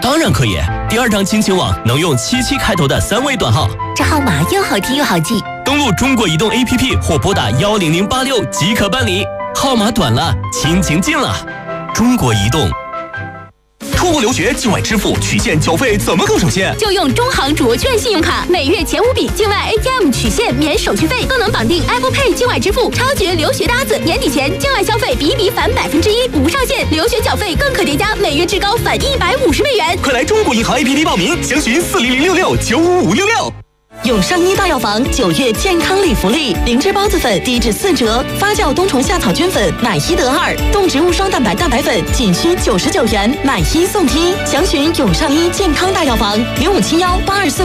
当然可以，第2张亲情网能用77开头的3位短号， 这号码又好听又好记。 登录中国移动 APP 或拨打10086即可办理。号码短了，亲情近了。中国移动。 出国留学境外支付取现缴费怎么更省钱？ 就用中行卓券信用卡，每月前5笔境外 ATM 取现免手续费，更能绑定 Apple Pay 境外支付，超绝留学搭子！年底前境外消费比一比返1%，无上限，留学缴费更可叠加，每月至高返150美元。 快来中国银行 APP 报名，详询40066955566。 永上医大药房9月健康礼福利，灵芝孢子粉低至4折，发酵冬虫夏草菌粉买1得2，动植物双蛋白蛋白粉仅需99元，买1送1。详询永上医健康大药房05718245。